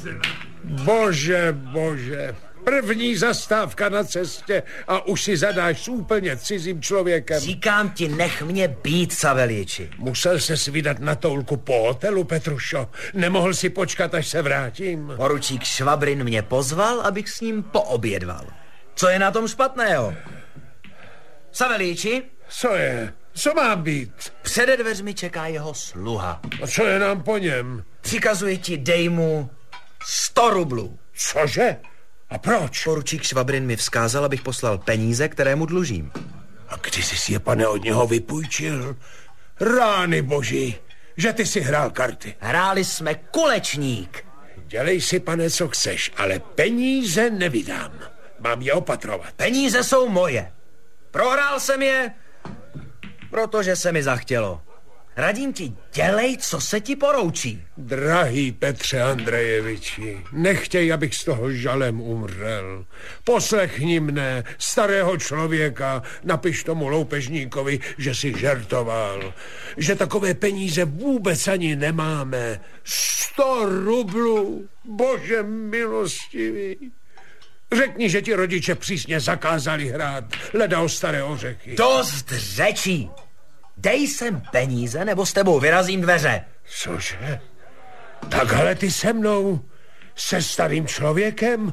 Bože. První zastávka na cestě a už si zadáš s úplně cizím člověkem. Říkám ti, nech mě být, Savelíči. Musel ses vydat na toulku po hotelu, Petrušo. Nemohl si počkat, až se vrátím. Poručík Švabrin mě pozval, abych s ním poobědval. Co je na tom špatného? Savelíči? Co je? Co má být? Přede dveřmi čeká jeho sluha. A co je nám po něm? Přikazuji ti, dej mu 100 rublů. Cože? A proč? Poručík Švabrin mi vzkázal, abych poslal peníze, které mu dlužím. A kdy jsi si je, pane, od něho vypůjčil? Rány boží, že ty si hrál karty. Hráli jsme kulečník. Dělej si, pane, co chceš, ale peníze nevydám. Mám je opatrovat. Peníze jsou moje. Prohrál jsem je, protože se mi zachtělo. Radím ti, dělej, co se ti poroučí. Drahý Petře Andrejeviči, nechtěj, abych z toho žalem umřel. Poslechni mne, starého člověka, napiš tomu loupežníkovi, že si žertoval, že takové peníze vůbec ani nemáme. 100 rublů, bože milostivý. Řekni, že ti rodiče přísně zakázali hrát, leda o staré ořechy. Dost řečí. Dej sem peníze, nebo s tebou vyrazím dveře. Cože? Takhle ty se mnou? Se starým člověkem?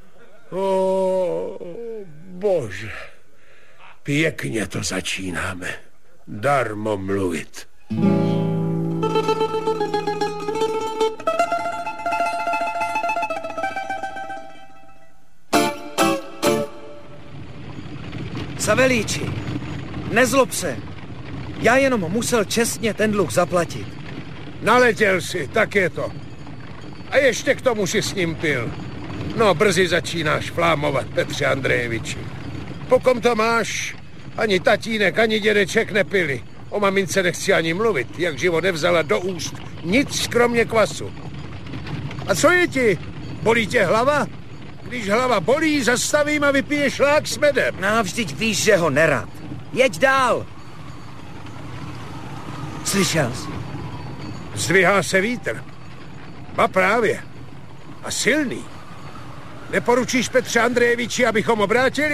O, bože. Pěkně to začínáme. Darmo mluvit. Savelíči, nezlob se. Já jenom musel čestně ten dluh zaplatit. Naletěl si, tak je to. A ještě k tomu si s ním pil. No, brzy začínáš flámovat, Petře Andrejeviči. Po kom to máš? Ani tatínek, ani dědeček nepili. O mamince nechci ani mluvit, jak život nevzala do úst. Nic kromě kvasu. A co je ti? Bolí tě hlava? Když hlava bolí, zastavím a vypiješ šlák s medem. No, vždyť víš, že ho nerad. Jeď dál. Slyšel jsi? Zdvihá se vítr. A právě. A silný. Neporučíš, Petře Andrejeviči, abychom obrátili?